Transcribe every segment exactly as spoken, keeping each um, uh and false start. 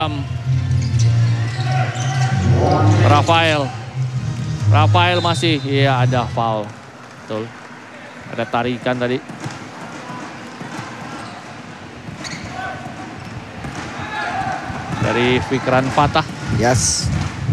Rafael. Rafael masih, iya ada foul. Betul. Ada tarikan tadi. Dari Fikran Fatah. Yes.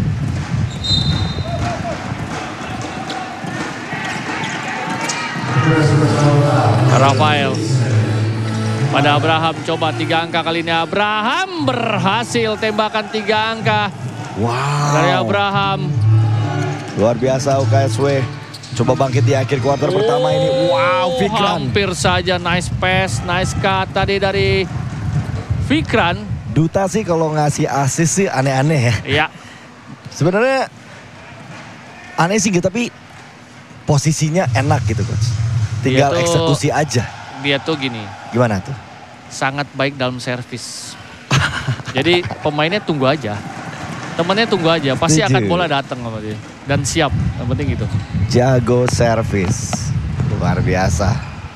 Rafael. Pada Abraham, coba tiga angka kali ini. Abraham berhasil tembakan tiga angka. Wow. Dari Abraham. Luar biasa U K S W. Coba bangkit di akhir kuarter oh, pertama ini. Wow, Fikran. Hampir saja nice pass, nice cut tadi dari Fikran. Duta sih kalau ngasih assist sih aneh-aneh ya. Iya. Sebenarnya aneh sih gitu, tapi posisinya enak gitu coach. Tinggal tuh, eksekusi aja. Dia tuh gini. Gimana tuh? Sangat baik dalam servis. Jadi pemainnya tunggu aja. Temennya tunggu aja, pasti Tujuh. akan bola datang sama dia. Dan siap, yang penting gitu. Jago servis. Luar biasa.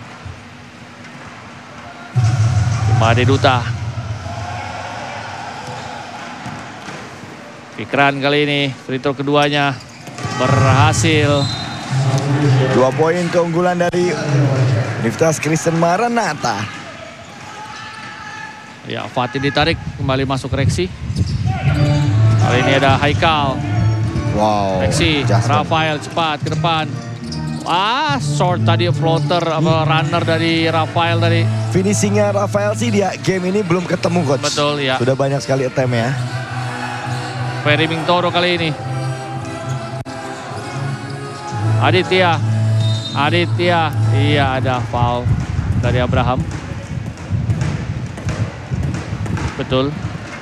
Made Duta. Fikran kali ini, free throw keduanya berhasil. Dua poin keunggulan dari Universitas Kristen Maranatha. Ya, Fatih ditarik, kembali masuk Reksi. Kali ini ada Haikal. Wow. Reksi, Rafael cepat ke depan. Ah, short tadi floater, apa runner dari Rafael tadi. Finishingnya Rafael sih dia game ini belum ketemu coach. Betul ya. Sudah banyak sekali attempt ya. Ferry Mingtoro kali ini. Aditya. Aditya. Iya ada foul dari Abraham. Betul.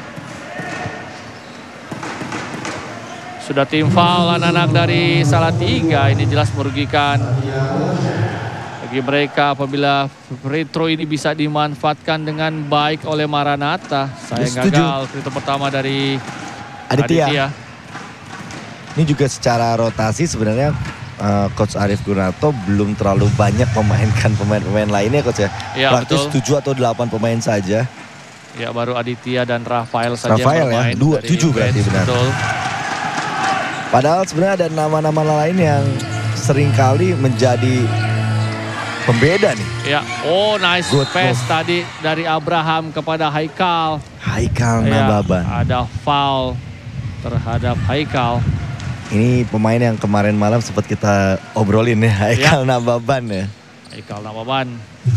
Sudah tim foul anak-anak dari Salatiga. Ini jelas merugikan bagi mereka apabila free throw ini bisa dimanfaatkan dengan baik oleh Maranatha. Saya gagal free throw pertama dari Aditya. Aditya. Ini juga secara rotasi sebenarnya uh, Coach Arief Gunato belum terlalu banyak memainkan pemain-pemain lainnya Coach ya. Ya Praktis tujuh atau delapan pemain saja. Ya baru Aditya dan Rafael saja Rafael bermain. Ya, dua, tujuh berarti benar. Betul. Padahal sebenarnya ada nama-nama lain yang seringkali menjadi pembeda nih. Ya, oh nice Good pass move. tadi dari Abraham kepada Haikal. Haikal ya, Nababan. Ada foul terhadap Haikal. Ini pemain yang kemarin malam sempat kita obrolin ya, Haikal ya. Nababan ya. Haikal Nababan.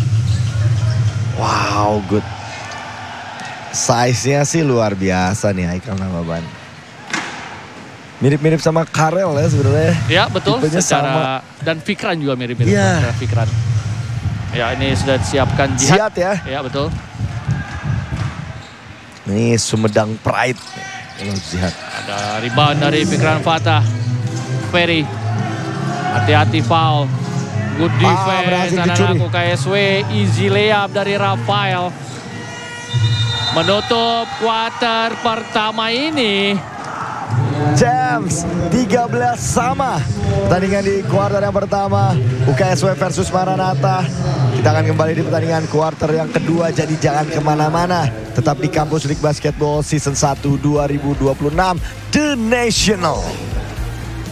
Wow, good. Size-nya sih luar biasa nih Haikal Nababan. Mirip-mirip sama Karel ya sebenarnya. Ya betul. Tipenya secara sama. Dan Fikran juga mirip-mirip ya. sama Fikran. Ya ini sudah disiapkan Jihad. Jihad ya. Ya betul. Ini Sumedang Pride. Jihad. Ada rebound dari Fikran Fatah. Ferry. Hati-hati foul. Good defense. Ah, anak-anak U K S W. Easy layup dari Rafael. Menutup kuarter pertama ini. James tiga belas sama. Pertandingan di kuarter yang pertama U K S W versus Maranatha. Kita akan kembali di pertandingan kuarter yang kedua. Jadi jangan kemana-mana. Tetap di Kampus League Basketball Season satu dua ribu dua puluh enam The National.